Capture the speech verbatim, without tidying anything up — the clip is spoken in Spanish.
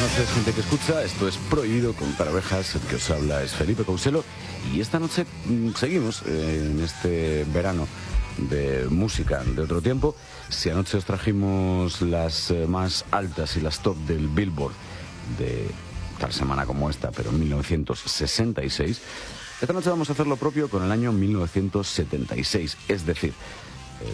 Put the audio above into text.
noches, gente que escucha. Esto es Prohibido Contar Ovejas. El que os habla es Felipe Couselo. Y esta noche mmm, seguimos eh, en este verano de música de otro tiempo. Si anoche os trajimos las eh, más altas y las top del Billboard de tal semana como esta, pero en mil novecientos sesenta y seis, esta noche vamos a hacer lo propio con el año mil novecientos setenta y seis. Es decir,